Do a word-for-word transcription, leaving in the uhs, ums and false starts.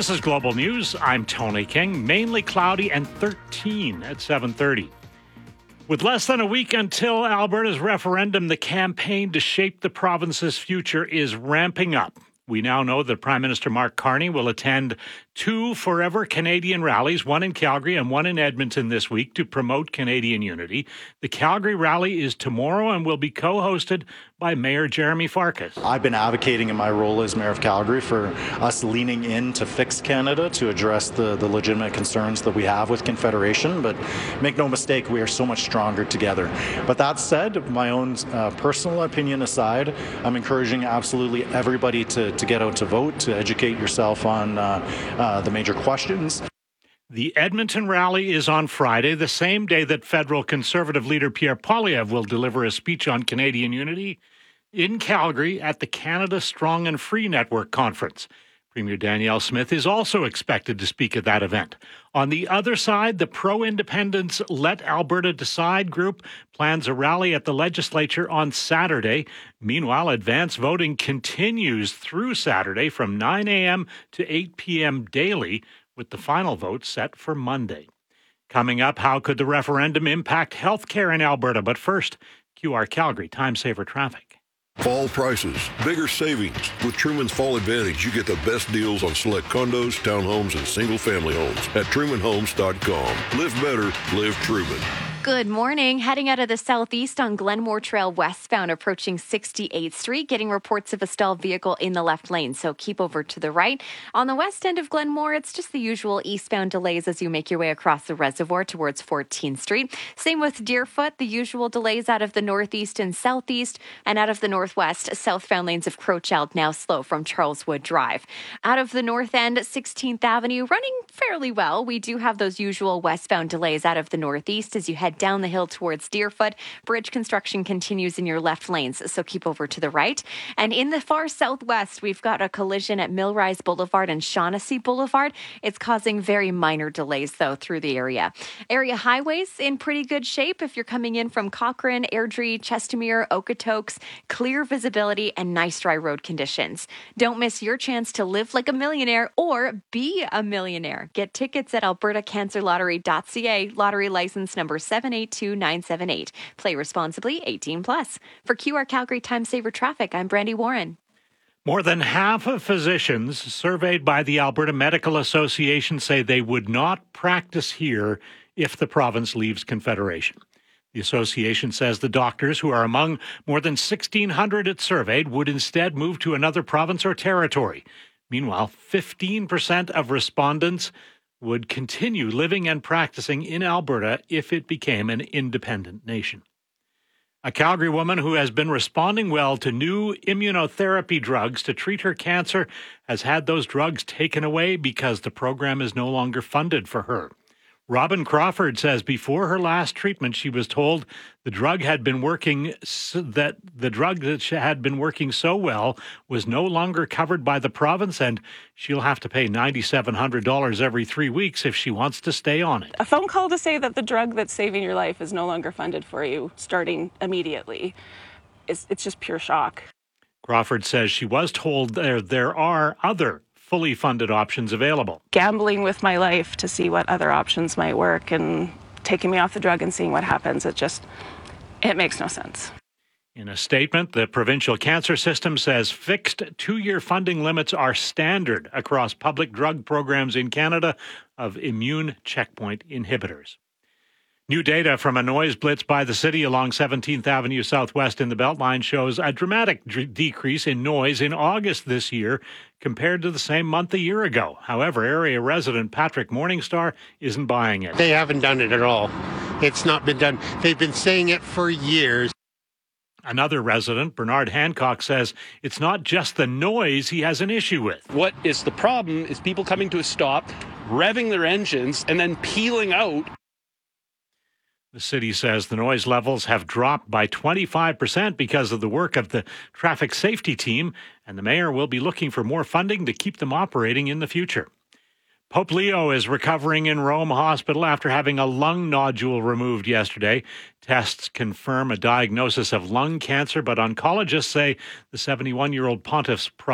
This is Global News. I'm Tony King. Mainly cloudy and thirteen at seven thirty. With less than a week until Alberta's referendum, the campaign to shape the province's future is ramping up. We now know that Prime Minister Mark Carney will attend two Forever Canadian rallies, one in Calgary and one in Edmonton this week to promote Canadian unity. The Calgary rally is tomorrow and will be co-hosted by Mayor Jeremy Farkas. I've been advocating in my role as Mayor of Calgary for us leaning in to fix Canada to address the, the legitimate concerns that we have with Confederation, but make no mistake, we are so much stronger together. But that said, my own uh, personal opinion aside, I'm encouraging absolutely everybody to, to get out to vote, to educate yourself on uh, uh, the major questions. The Edmonton rally is on Friday, the same day that federal Conservative leader Pierre Poilievre will deliver a speech on Canadian unity in Calgary at the Canada Strong and Free Network Conference. Premier Danielle Smith is also expected to speak at that event. On the other side, the pro-independence Let Alberta Decide group plans a rally at the legislature on Saturday. Meanwhile, advance voting continues through Saturday from nine a.m. to eight p.m. daily, with the final vote set for Monday. Coming up, how could the referendum impact health care in Alberta? But first, Q R Calgary Time Saver Traffic. Fall prices, bigger savings. With Truman's Fall Advantage, you get the best deals on select condos, townhomes, and single-family homes at truman homes dot com. Live better, live Truman. Good morning. Heading out of the southeast on Glenmore Trail westbound, approaching sixty-eighth Street, getting reports of a stalled vehicle in the left lane, so keep over to the right. On the west end of Glenmore, it's just the usual eastbound delays as you make your way across the reservoir towards fourteenth Street. Same with Deerfoot, the usual delays out of the northeast and southeast, and out of the northwest, southbound lanes of Crowchild now slow from Charleswood Drive. Out of the north end, sixteenth Avenue running fairly well. We do have those usual westbound delays out of the northeast as you head down the hill towards Deerfoot. Bridge construction continues in your left lanes, so keep over to the right. And in the far southwest, we've got a collision at Millrise Boulevard and Shaughnessy Boulevard. It's causing very minor delays, though, through the area. Area highways in pretty good shape if you're coming in from Cochrane, Airdrie, Chestermere, Okotoks. Clear visibility and nice dry road conditions. Don't miss your chance to live like a millionaire or be a millionaire. Get tickets at alberta cancer lottery dot c a. Lottery license number seven eight two nine seven eight. Play responsibly, eighteen plus. For Q R Calgary Time Saver Traffic, I'm Brandy Warren. More than half of physicians surveyed by the Alberta Medical Association say they would not practice here if the province leaves Confederation. The association says the doctors, who are among more than sixteen hundred it surveyed, would instead move to another province or territory. Meanwhile, fifteen percent of respondents would continue living and practicing in Alberta if it became an independent nation. A Calgary woman who has been responding well to new immunotherapy drugs to treat her cancer has had those drugs taken away because the program is no longer funded for her. Robin Crawford says before her last treatment, she was told the drug had been working so that the drug that she had been working so well was no longer covered by the province, and she'll have to pay nine thousand seven hundred dollars every three weeks if she wants to stay on it. A phone call to say that the drug that's saving your life is no longer funded for you starting immediately. It's, it's just pure shock. Crawford says she was told there, there are other fully funded options available. Gambling with my life to see what other options might work and taking me off the drug and seeing what happens, it just, it makes no sense. In a statement, the provincial cancer system says fixed two-year funding limits are standard across public drug programs in Canada of immune checkpoint inhibitors. New data from a noise blitz by the city along seventeenth Avenue Southwest in the Beltline shows a dramatic d- decrease in noise in August this year compared to the same month a year ago. However, area resident Patrick Morningstar isn't buying it. They haven't done it at all. It's not been done. They've been saying it for years. Another resident, Bernard Hancock, says it's not just the noise he has an issue with. What is the problem is people coming to a stop, revving their engines, and then peeling out. The city says the noise levels have dropped by twenty-five percent because of the work of the traffic safety team, and the mayor will be looking for more funding to keep them operating in the future. Pope Leo is recovering in Rome Hospital after having a lung nodule removed yesterday. Tests confirm a diagnosis of lung cancer, but oncologists say the seventy-one-year-old pontiff's